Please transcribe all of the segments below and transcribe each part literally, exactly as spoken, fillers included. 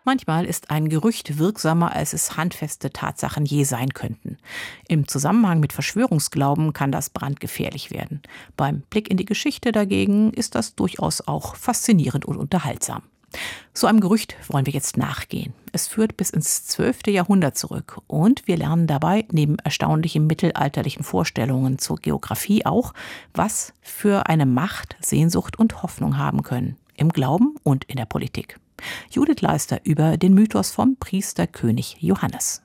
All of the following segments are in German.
Manchmal ist ein Gerücht wirksamer, als es handfeste Tatsachen je sein könnten. Im Zusammenhang mit Verschwörungsglauben kann das brandgefährlich werden. Beim Blick in die Geschichte dagegen ist das durchaus auch faszinierend und unterhaltsam. So einem Gerücht wollen wir jetzt nachgehen. Es führt bis ins zwölfte Jahrhundert zurück und wir lernen dabei neben erstaunlichen mittelalterlichen Vorstellungen zur Geografie auch, was für eine Macht Sehnsucht und Hoffnung haben können, im Glauben und in der Politik. Judith Leister über den Mythos vom Priesterkönig Johannes.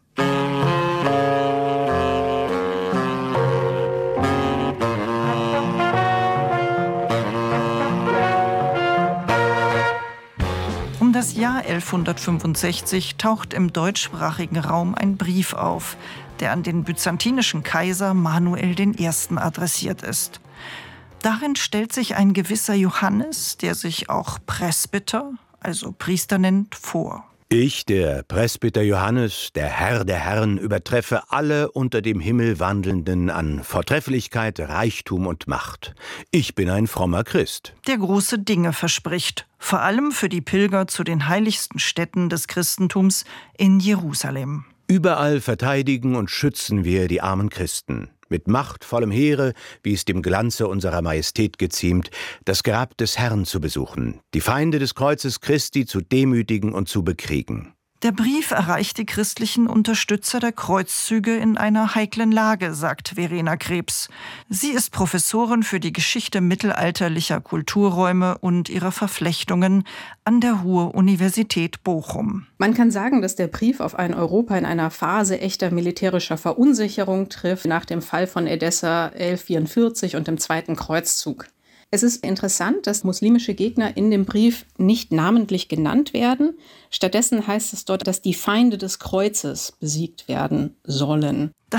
Um das Jahr elfhundertfünfundsechzig taucht im deutschsprachigen Raum ein Brief auf, der an den byzantinischen Kaiser Manuel der Erste. Adressiert ist. Darin stellt sich ein gewisser Johannes, der sich auch Presbyter, also Priester nennt, vor. Ich, der Presbyter Johannes, der Herr der Herren, übertreffe alle unter dem Himmel Wandelnden an Vortrefflichkeit, Reichtum und Macht. Ich bin ein frommer Christ. Der große Dinge verspricht, vor allem für die Pilger zu den heiligsten Stätten des Christentums in Jerusalem. Überall verteidigen und schützen wir die armen Christen. Mit machtvollem Heere, wie es dem Glanze unserer Majestät geziemt, das Grab des Herrn zu besuchen, die Feinde des Kreuzes Christi zu demütigen und zu bekriegen. Der Brief erreicht die christlichen Unterstützer der Kreuzzüge in einer heiklen Lage, sagt Verena Krebs. Sie ist Professorin für die Geschichte mittelalterlicher Kulturräume und ihrer Verflechtungen an der Ruhr-Universität Bochum. Man kann sagen, dass der Brief auf ein Europa in einer Phase echter militärischer Verunsicherung trifft, nach dem Fall von Edessa elfhundertvierundvierzig und dem Zweiten Kreuzzug. Es ist interessant, dass muslimische Gegner in dem Brief nicht namentlich genannt werden. Stattdessen heißt es dort, dass die Feinde des Kreuzes besiegt werden sollen.